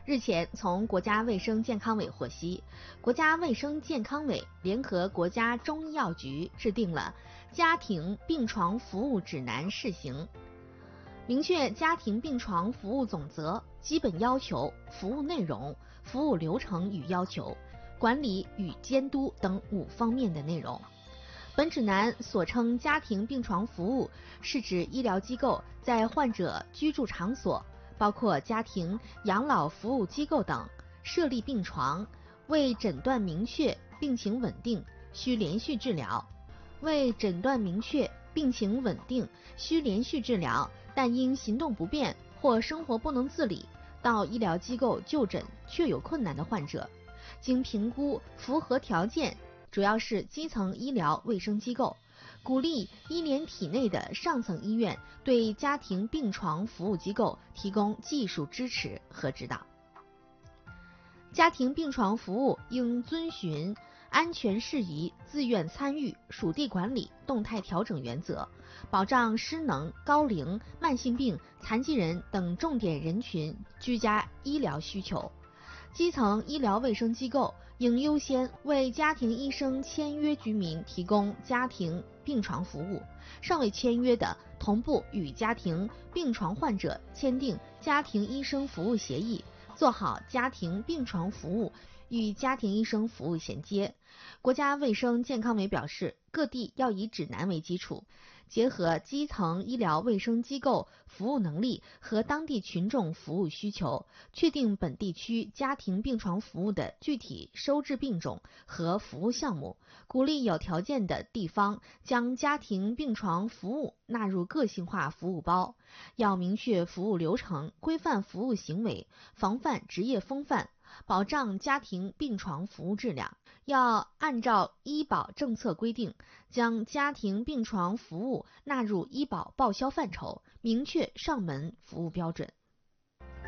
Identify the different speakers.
Speaker 1: 日前，从国家卫生健康委获悉，国家卫生健康委联合国家中医药局制定了《家庭病床服务指南试行》，明确家庭病床服务总则、基本要求、服务内容、服务流程与要求、管理与监督等5方面的内容。本指南所称家庭病床服务，是指医疗机构在患者居住场所，包括家庭、养老服务机构等设立病床，为诊断明确病情稳定，需连续治疗；为诊断明确病情稳定，需连续治疗，但因行动不便或生活不能自理，到医疗机构就诊确有困难的患者，经评估符合条件，主要是基层医疗卫生机构，鼓励医联体内的上层医院对家庭病床服务机构提供技术支持和指导。家庭病床服务应遵循安全适宜、自愿参与、属地管理、动态调整原则，保障失能、高龄、慢性病、残疾人等重点人群居家医疗需求。基层医疗卫生机构应优先为家庭医生签约居民提供家庭病床服务，尚未签约的，同步与家庭病床患者签订家庭医生服务协议，做好家庭病床服务与家庭医生服务衔接。国家卫生健康委表示，各地要以指南为基础，结合基层医疗卫生机构服务能力和当地群众服务需求，确定本地区家庭病床服务的具体收治病种和服务项目，鼓励有条件的地方将家庭病床服务纳入个性化服务包，要明确服务流程，规范服务行为，防范职业风范，保障家庭病床服务质量。要按照医保政策规定，将家庭病床服务纳入医保报销范畴，明确上门服务标准。